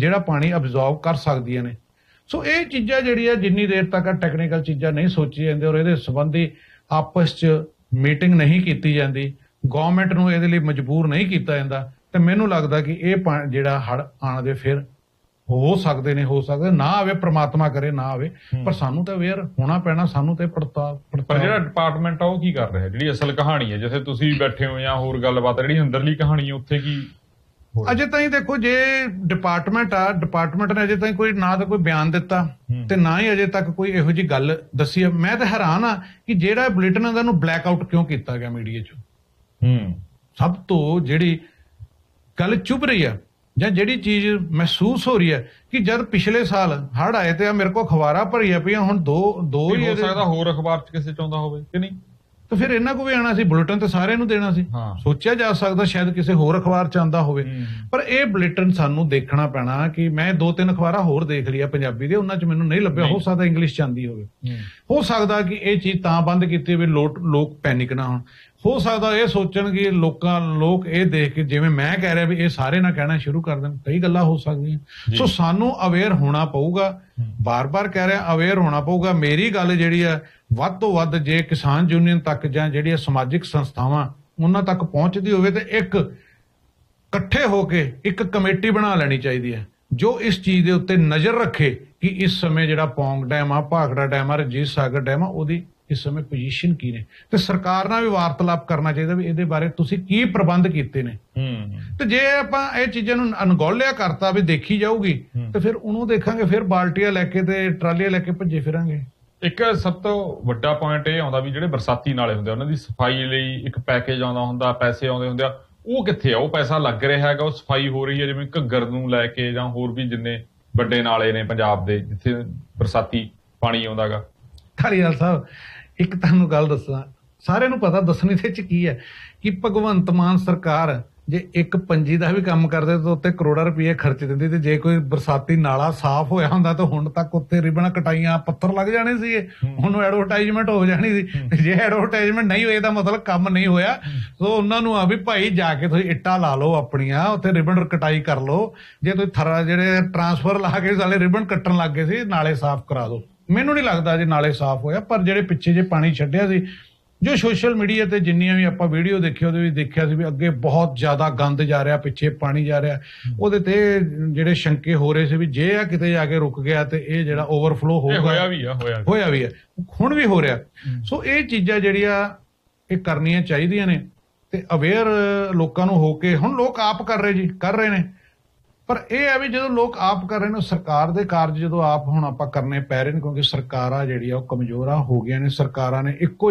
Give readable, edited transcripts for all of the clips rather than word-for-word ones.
ਜਿਹੜਾ ਪਾਣੀ ਅਬਜ਼ੌਰਬ ਕਰ ਸਕਦੀਆਂ ਨੇ। ਸੋ ਇਹ ਚੀਜ਼ਾਂ ਜਿਹੜੀਆਂ ਜਿੰਨੀ ਦੇਰ ਤੱਕ ਟੈਕਨੀਕਲ ਚੀਜ਼ਾਂ ਨਹੀਂ ਸੋਚੀ ਜਾਂਦੀ ਔਰ ਇਹਦੇ ਸੰਬੰਧੀ ਆਪਸ 'ਚ ਮੀਟਿੰਗ ਨਹੀਂ ਕੀਤੀ ਜਾਂਦੀ, ਗੌਰਮੈਂਟ ਨੂੰ ਇਹਦੇ ਲਈ ਮਜਬੂਰ ਨਹੀਂ ਕੀਤਾ ਜਾਂਦਾ, ਤੇ ਮੈਨੂੰ ਲੱਗਦਾ ਕਿ ਇਹ ਜਿਹੜਾ ਹੜ੍ਹ ਆਉਣ ਦੇ ਫਿਰ ਹੋ ਸਕਦੇ ਨਾ ਆਵੇ, ਪ੍ਰਮਾਤਮਾ ਕਰੇ ਨਾ ਆਵੇ, ਪਰ ਸਾਨੂੰ ਤਾਂ ਅਵੇਅਰ ਹੋਣਾ ਪੈਣਾ, ਸਾਨੂੰ ਤੇ ਪਰ ਜਿਹੜਾ ਡਿਪਾਰਟਮੈਂਟ ਆ ਉਹ ਕੀ ਕਰ ਰਿਹਾ? ਜਿਹੜੀ ਅਸਲ ਕਹਾਣੀ ਹੈ, ਜਿਵੇਂ ਤੁਸੀਂ ਬੈਠੇ ਹੋ ਜਾਂ ਹੋਰ ਗੱਲਬਾਤ ਜਿਹੜੀ ਅੰਦਰਲੀ ਕਹਾਣੀ ਹੈ ਉੱਥੇ ਕੀ? ਅਜੇ ਤਾਈਂ ਦੇਖੋ, ਜੇ ਡਿਪਾਰਟਮੈਂਟ ਨੇ ਅਜੇ ਤਾਈਂ ਕੋਈ ਨਾ ਤਾਂ ਕੋਈ ਬਿਆਨ ਦਿੱਤਾ ਤੇ ਨਾ ਹੀ ਅਜੇ ਤੱਕ ਕੋਈ ਇਹੋ ਜਿਹੀ ਗੱਲ ਦੱਸੀ। ਮੈਂ ਤਾਂ ਹੈਰਾਨ ਆ ਕਿ ਜਿਹੜਾ ਬੁਲੇਟਿਨ ਦਾ ਨੂੰ ਬਲੈਕ ਆਊਟ ਕਿਉਂ ਕੀਤਾ ਗਿਆ ਮੀਡੀਆ 'ਚ। ਸਭ ਤੋਂ ਜਿਹੜੀ ਗੱਲ ਚੁੱਭ ਰਹੀ ਆ ਜਾਂ ਜਿਹੜੀ ਚੀਜ਼ ਮਹਿਸੂਸ ਹੋ ਰਹੀ ਹੈ ਕਿ ਜਦ ਪਿਛਲੇ ਸਾਲ ਹੜ੍ਹ ਆਏ ਤੇ ਮੇਰੇ ਕੋਲ ਅਖਬਾਰਾਂ ਭਰੀਆਂ ਪਈਆਂ, ਹੁਣ ਦੋ ਹੀ ਹੋ ਸਕਦਾ ਹੋਰ ਅਖਬਾਰ 'ਚ ਕਿਸੇ 'ਚ ਆਉਂਦਾ ਹੋਵੇ ਕਿ ਨਹੀਂ, ਤਾਂ ਫਿਰ ਇਹਨਾਂ ਕੋ ਵੀ ਆਣਾ ਸੀ ਬੁਲੇਟਿਨ, ਤੇ ਸਾਰਿਆਂ ਨੂੰ ਦੇਣਾ ਸੀ। ਸੋਚਿਆ ਜਾ ਸਕਦਾ ਸ਼ਾਇਦ ਕਿਸੇ ਹੋਰ ਅਖਬਾਰ 'ਚ ਆਉਂਦਾ ਹੋਵੇ, ਪਰ ਇਹ ਬੁਲੇਟਿਨ ਸਾਨੂੰ ਦੇਖਣਾ ਪੈਣਾ। ਕਿ ਮੈਂ 2-3 ਅਖਬਾਰਾਂ ਹੋਰ ਦੇਖ ਲਈਆਂ ਪੰਜਾਬੀ ਦੇ, ਉਹਨਾਂ 'ਚ ਮੈਨੂੰ ਨਹੀਂ ਲੱਭਿਆ, ਹੋ ਸਕਦਾ ਇੰਗਲਿਸ਼ 'ਚ ਆਉਂਦੀ ਹੋਵੇ, ਹੋ ਸਕਦਾ ਕਿ ਇਹ ਚੀਜ਼ ਤਾਂ ਬੰਦ ਕੀਤੀ ਵੀ ਲੋਕ ਪੈਨਿਕ ਨਾ ਹੋਣ, ਹੋ ਸਕਦਾ ਇਹ ਸੋਚਣਗੇ ਲੋਕ ਇਹ ਦੇਖ ਕੇ ਜਿਵੇਂ ਮੈਂ ਕਹਿ ਰਿਹਾ ਵੀ ਇਹ ਸਾਰੇ ਨਾ ਕਹਿਣਾ ਸ਼ੁਰੂ ਕਰ ਦੇਣ, ਕਈ ਗੱਲਾਂ ਹੋ ਸਕਦੀਆਂ। ਸੋ ਸਾਨੂੰ ਅਵੇਅਰ ਹੋਣਾ ਪਊਗਾ, ਬਾਰ-ਬਾਰ ਕਹਿ ਰਿਹਾ ਅਵੇਅਰ ਹੋਣਾ ਪਊਗਾ। ਮੇਰੀ ਗੱਲ ਜਿਹੜੀ ਆ ਵੱਧ ਤੋਂ ਵੱਧ ਜੇ ਕਿਸਾਨ ਯੂਨੀਅਨ ਤੱਕ ਜਾਂ ਜਿਹੜੀਆਂ ਸਮਾਜਿਕ ਸੰਸਥਾਵਾਂ ਉਹਨਾਂ ਤੱਕ ਪਹੁੰਚਦੀ ਹੋਵੇ ਤੇ ਇੱਕ ਇਕੱਠੇ ਹੋ ਕੇ ਇੱਕ ਕਮੇਟੀ ਬਣਾ ਲੈਣੀ ਚਾਹੀਦੀ ਹੈ ਜੋ ਇਸ ਚੀਜ਼ ਦੇ ਉੱਤੇ ਨਜ਼ਰ ਰੱਖੇ ਕਿ ਇਸ ਸਮੇਂ ਜਿਹੜਾ ਪੌਂਗ ਡੈਮ ਆ, ਭਾਖੜਾ ਡੈਮ ਆ, ਰਣਜੀਤ ਸਾਗਰ ਡੈਮ ਆ, ਉਹਦੀ ਇਸ ਸਮੇਂ ਪੋਜੀਸ਼ਨ ਕੀ ਨੇ, ਤੇ ਸਰਕਾਰ ਨਾਲ ਵੀ ਵਾਰਤਾਲਾਪ ਕਰਨਾ ਚਾਹੀਦਾ ਵੀ ਇਹਦੇ ਬਾਰੇ ਤੁਸੀਂ ਕੀ ਪ੍ਰਬੰਧ ਕੀਤੇ ਨੇ। ਤੇ ਜੇ ਆਪਾਂ ਇਹ ਚੀਜ਼ਾਂ ਨੂੰ ਅਣਗੌਲਿਆ ਕਰਤਾ ਵੀ ਦੇਖੀ ਜਾਊਗੀ ਤੇ ਫਿਰ ਉਹਨੂੰ ਦੇਖਾਂਗੇ, ਫਿਰ ਬਾਲਟੀਆਂ ਲੈ ਕੇ ਤੇ ਟਰਾਲੀਆਂ ਲੈ ਕੇ ਭੱਜੇ ਫਿਰਾਂਗੇ। ਇੱਕ ਸਭ ਤੋਂ ਵੱਡਾ ਪੁਆਇੰਟ ਇਹ ਆਉਂਦਾ ਵੀ ਜਿਹੜੇ ਬਰਸਾਤੀ ਨਾਲੇ ਹੁੰਦੇ ਉਹਨਾਂ ਦੀ ਸਫਾਈ ਲਈ ਇੱਕ ਪੈਕੇਜ ਆਉਂਦਾ ਹੁੰਦਾ, ਪੈਸੇ ਆਉਂਦੇ ਹੁੰਦੇ ਆ, ਉਹ ਕਿੱਥੇ ਆ? ਉਹ ਪੈਸਾ ਲੱਗ ਰਿਹਾ ਹੈਗਾ, ਉਹ ਸਫਾਈ ਹੋ ਰਹੀ ਹੈ? ਜਿਵੇਂ ਘੱਗਰ ਨੂੰ ਲੈ ਕੇ ਜਾਂ ਹੋਰ ਵੀ ਜਿੰਨੇ ਵੱਡੇ ਨਾਲੇ ਨੇ ਪੰਜਾਬ ਦੇ ਜਿੱਥੇ ਬਰਸਾਤੀ ਪਾਣੀ ਆਉਂਦਾ ਗਾ। ਧਾਲੀਵਾਲ ਸਾਹਿਬ, ਇੱਕ ਤੁਹਾਨੂੰ ਗੱਲ ਦੱਸਾਂ, ਸਾਰਿਆਂ ਨੂੰ ਪਤਾ ਦੱਸਣੀ ਤੇ ਚ ਕੀ ਹੈ ਕਿ ਭਗਵੰਤ ਮਾਨ ਸਰਕਾਰ ਜੇ ਇੱਕ ਪੰਜੀ ਦਾ ਵੀ ਕੰਮ ਕਰਦੇ ਤਾਂ ਉੱਤੇ ਕਰੋੜਾਂ ਰੁਪਏ ਖਰਚ ਦਿੰਦੀ, ਤੇ ਜੇ ਕੋਈ ਬਰਸਾਤੀ ਨਾਲਾ ਸਾਫ਼ ਹੋਇਆ ਹੁੰਦਾ ਤਾਂ ਹੁਣ ਤੱਕ ਉੱਤੇ ਰਿਬਨ ਕਟਾਈਆਂ, ਪੱਥਰ ਲੱਗ ਜਾਣੇ ਸੀਗੇ, ਹੁਣ ਐਡਵਰਟਾਈਜ਼ਮੈਂਟ ਹੋ ਜਾਣੀ ਸੀ। ਜੇ ਐਡਵਰਟਾਈਜ਼ਮੈਂਟ ਨਹੀਂ ਹੋਏ ਤਾਂ ਮਤਲਬ ਕੰਮ ਨਹੀਂ ਹੋਇਆ। ਸੋ ਉਹਨਾਂ ਨੂੰ ਆ ਵੀ ਭਾਈ ਜਾ ਕੇ ਤੁਸੀਂ ਇੱਟਾਂ ਲਾ ਲਓ ਆਪਣੀਆਂ, ਉੱਥੇ ਰਿਬਨ ਕਟਾਈ ਕਰ ਲਓ। ਜੇ ਤੁਸੀਂ ਜਿਹੜੇ ਟਰਾਂਸਫਰ ਲਾ ਕੇ ਸਾਲੇ ਰਿਬਨ ਕੱਟਣ ਲੱਗ ਗਏ ਸੀ, ਨਾਲੇ ਸਾਫ਼ ਕਰਾ ਦਿਓ। ਮੈਨੂੰ ਨਹੀਂ ਲੱਗਦਾ ਜੇ ਨਾਲੇ ਸਾਫ਼ ਹੋਇਆ, ਪਰ ਜਿਹੜੇ ਪਿੱਛੇ ਜੇ ਪਾਣੀ ਛੱਡਿਆ ਸੀ, ਜੋ ਸੋਸ਼ਲ ਮੀਡੀਆ ਤੇ ਜਿੰਨੀਆਂ ਵੀ ਆਪਾਂ ਵੀਡੀਓ ਦੇਖੀ ਉਹਦੇ ਵਿੱਚ ਦੇਖਿਆ ਸੀ ਵੀ ਅੱਗੇ ਬਹੁਤ ਜ਼ਿਆਦਾ ਗੰਦ ਜਾ ਰਿਹਾ, ਪਿੱਛੇ ਪਾਣੀ ਜਾ ਰਿਹਾ, ਉਹਦੇ ਤੇ ਜਿਹੜੇ ਸ਼ੰਕੇ ਹੋ ਰਹੇ ਸੀ ਵੀ ਜੇ ਆ ਕਿਤੇ ਜਾ ਕੇ ਰੁਕ ਗਿਆ ਤੇ ਇਹ ਜਿਹੜਾ ਓਵਰਫਲੋ ਹੋਊਗਾ, ਹੋਇਆ ਵੀ ਹੈ, ਹੁਣ ਵੀ ਹੋ ਰਿਹਾ। ਸੋ ਇਹ ਚੀਜ਼ਾਂ ਜਿਹੜੀਆਂ ਇਹ ਕਰਨੀਆਂ ਚਾਹੀਦੀਆਂ ਨੇ ਤੇ ਅਵੇਅਰ ਲੋਕਾਂ ਨੂੰ ਹੋ ਕੇ, ਹੁਣ ਲੋਕ ਆਪ ਕਰ ਰਹੇ ਨੇ, ਪਰ ਇਹ ਹੈ ਵੀ ਜਦੋਂ ਲੋਕ ਆਪ ਕਰ ਰਹੇ ਨੇ, ਸਰਕਾਰ ਦੇ ਕਾਰਜ ਜਦੋਂ ਆਪ ਹੁਣ ਆਪਾਂ ਕਰਨੇ ਪੈ ਰਹੇ ਨੇ, ਕਿਉਂਕਿ ਸਰਕਾਰਾਂ ਜਿਹੜੀਆਂ ਉਹ ਕਮਜ਼ੋਰਾਂ ਹੋ ਗਈਆਂ ਨੇ। ਸਰਕਾਰਾਂ ਨੇ ਇੱਕੋ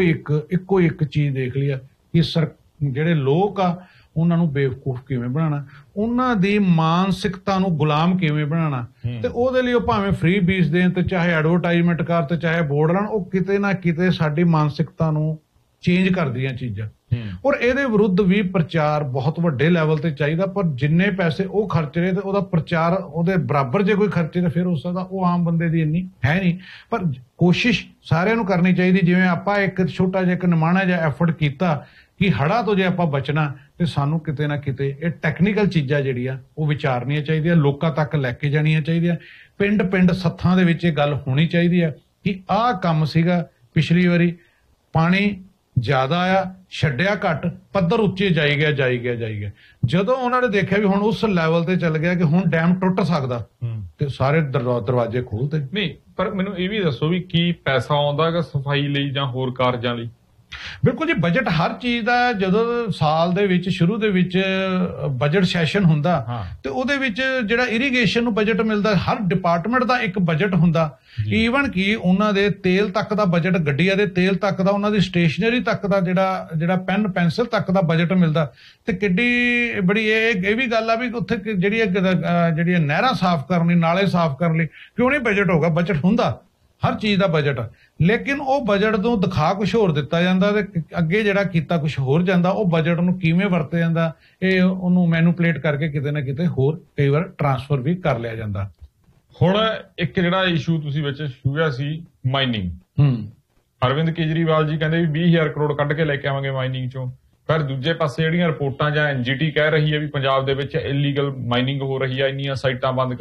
ਇੱਕ ਚੀਜ਼ ਦੇਖ ਲਈ ਆ ਕਿ ਜਿਹੜੇ ਲੋਕ ਆ ਉਹਨਾਂ ਨੂੰ ਬੇਵਕੂਫ ਕਿਵੇਂ ਬਣਾਉਣਾ, ਉਹਨਾਂ ਦੀ ਮਾਨਸਿਕਤਾ ਨੂੰ ਗੁਲਾਮ ਕਿਵੇਂ ਬਣਾਉਣਾ, ਤੇ ਉਹਦੇ ਲਈ ਉਹ ਭਾਵੇਂ ਫ੍ਰੀ ਬੀਜ ਦੇਣ ਤੇ ਚਾਹੇ ਐਡਵਰਟਾਈਜ਼ਮੈਂਟ ਕਰ ਤੇ ਚਾਹੇ ਬੋਰਡ ਲਾਉਣ, ਉਹ ਕਿਤੇ ਨਾ ਕਿਤੇ ਸਾਡੀ ਮਾਨਸਿਕਤਾ ਨੂੰ ਚੇਂਜ ਕਰਦੀਆਂ ਚੀਜ਼ਾਂ। ਔਰ ਇਹਦੇ ਵਿਰੁੱਧ ਵੀ ਪ੍ਰਚਾਰ ਬਹੁਤ ਵੱਡੇ ਲੈਵਲ ਤੇ ਚਾਹੀਦਾ, ਪਰ ਜਿੰਨੇ ਪੈਸੇ ਉਹ ਖਰਚ ਰਹੇ ਤੇ ਉਹਦਾ ਪ੍ਰਚਾਰ ਉਹਦੇ ਬਰਾਬਰ ਜੇ ਕੋਈ ਖਰਚੇ ਤਾਂ ਫਿਰ ਹੋ ਸਕਦਾ ਉਹ ਆਮ ਬੰਦੇ ਦੀ ਇੰਨੀ ਹੈ ਨਹੀਂ। ਪਰ ਕੋਸ਼ਿਸ਼ ਸਾਰਿਆਂ ਨੂੰ ਕਰਨੀ ਚਾਹੀਦੀ, ਜਿਵੇਂ ਆਪਾਂ ਇੱਕ ਛੋਟਾ ਜਿਹਾ ਇੱਕ ਨਿਮਾਣਾ ਜਿਹਾ ਐਫਰਟ ਕੀਤਾ ਕਿ ਹੜ੍ਹਾਂ ਤੋਂ ਜੇ ਆਪਾਂ ਬਚਣਾ ਤੇ ਸਾਨੂੰ ਕਿਤੇ ਨਾ ਕਿਤੇ ਇਹ ਟੈਕਨੀਕਲ ਚੀਜ਼ਾਂ ਜਿਹੜੀਆਂ ਉਹ ਵਿਚਾਰਨੀਆਂ ਚਾਹੀਦੀਆਂ, ਲੋਕਾਂ ਤੱਕ ਲੈ ਕੇ ਜਾਣੀਆਂ ਚਾਹੀਦੀਆਂ, ਪਿੰਡ ਸੱਥਾਂ ਦੇ ਵਿੱਚ ਇਹ ਗੱਲ ਹੋਣੀ ਚਾਹੀਦੀ ਹੈ ਕਿ ਆਹ ਕੰਮ ਸੀਗਾ ਪਿਛਲੀ ਵਾਰੀ, ਪਾਣੀ ਜ਼ਿਆਦਾ ਆਇਆ, ਛੱਡਿਆ ਘੱਟ, ਪੱਧਰ ਉੱਚੇ ਜਾਈ ਗਿਆ। ਜਦੋਂ ਉਹਨਾਂ ਨੇ ਦੇਖਿਆ ਵੀ ਹੁਣ ਉਸ ਲੈਵਲ ਤੇ ਚੱਲ ਗਿਆ ਕਿ ਹੁਣ ਡੈਮ ਟੁੱਟ ਸਕਦਾ ਤੇ ਸਾਰੇ ਦਰਵਾਜ਼ੇ ਖੋਲਤੇ। ਨਹੀਂ, ਪਰ ਮੈਨੂੰ ਇਹ ਵੀ ਦੱਸੋ ਵੀ ਕੀ ਪੈਸਾ ਆਉਂਦਾ ਹੈਗਾ ਸਫਾਈ ਲਈ ਜਾਂ ਹੋਰ ਕਾਰਜਾਂ ਲਈ? ਬਿਲਕੁਲ ਜੀ, ਬਜਟ ਹਰ ਚੀਜ਼ ਦਾ ਜਦੋਂ ਸਾਲ ਦੇ ਵਿੱਚ ਸ਼ੁਰੂ ਦੇ ਵਿੱਚ ਬਜਟ ਸੈਸ਼ਨ ਹੁੰਦਾ ਤੇ ਉਹਦੇ ਵਿੱਚ ਜਿਹੜਾ ਇਰੀਗੇਸ਼ਨ ਨੂੰ ਬਜਟ ਮਿਲਦਾ, ਹਰ ਡਿਪਾਰਟਮੈਂਟ ਦਾ ਇੱਕ ਬਜਟ ਹੁੰਦਾ, ਈਵਨ ਕਿ ਉਹਨਾਂ ਦੇ ਤੇਲ ਤੱਕ ਦਾ ਬਜਟ, ਗੱਡੀਆਂ ਦੇ ਤੇਲ ਤੱਕ ਦਾ, ਉਹਨਾਂ ਦੀ ਸਟੇਸ਼ਨਰੀ ਤੱਕ ਦਾ ਜਿਹੜਾ ਪੈਨ ਪੈਨਸਿਲ ਤੱਕ ਦਾ ਬਜਟ ਮਿਲਦਾ। ਤੇ ਕਿੱਡੀ ਬੜੀ ਇਹ ਵੀ ਗੱਲ ਆ ਵੀ ਉੱਥੇ ਜਿਹੜੀਆਂ ਨਹਿਰਾਂ ਸਾਫ਼ ਕਰਨ ਲਈ, ਨਾਲੇ ਸਾਫ਼ ਕਰਨ ਲਈ ਕਿਉਂ ਨਹੀਂ ਬਜਟ ਹੋਗਾ? ਬਜਟ ਹੁੰਦਾ ਹਰ ਚੀਜ਼ ਦਾ ਬਜਟ, ਲੇਕਿਨ ਉਹ ਬਜਟ ਨੂੰ ਦਿਖਾ ਕੁਛ ਹੋਰ ਦਿੱਤਾ ਜਾਂਦਾ ਤੇ ਅੱਗੇ ਜਿਹੜਾ ਕੀਤਾ ਕੁਛ ਹੋਰ ਜਾਂਦਾ। ਉਹ ਬਜਟ ਨੂੰ ਕਿਵੇਂ ਵਰਤਿਆ ਜਾਂਦਾ, ਇਹ ਉਹਨੂੰ ਮੈਨੂਪਲੇਟ ਕਰਕੇ ਕਿਤੇ ਨਾ ਕਿਤੇ ਹੋਰ ਕਈ ਵਾਰ ਟਰਾਂਸਫਰ ਵੀ ਕਰ ਲਿਆ ਜਾਂਦਾ। ਹੁਣ ਇੱਕ ਜਿਹੜਾ ਇਸ਼ੂ ਤੁਸੀਂ ਵਿੱਚ ਛੂਹਿਆ ਸੀ, ਮਾਈਨਿੰਗ। ਅਰਵਿੰਦ ਕੇਜਰੀਵਾਲ ਜੀ ਕਹਿੰਦੇ ਵੀ 20,000 ਕਰੋੜ ਕੱਢ ਕੇ ਲੈ ਕੇ ਆਵਾਂਗੇ ਮਾਈਨਿੰਗ ਚੋਂ, ਪਰ ਦੂਜੇ ਪਾਸੇ ਜਿਹੜੀਆਂ ਰਿਪੋਰਟਾਂ ਜਾਂ NGT ਕਹਿ ਰਹੀ ਹੈ ਵੀ ਪੰਜਾਬ ਦੇ ਵਿੱਚ ਇਲੀਗਲ ਮਾਈਨਿੰਗ ਹੋ ਰਹੀ ਹੈ, ਇੰਨੀਆਂ ਸਾਈਟਾਂ ਬੰਦ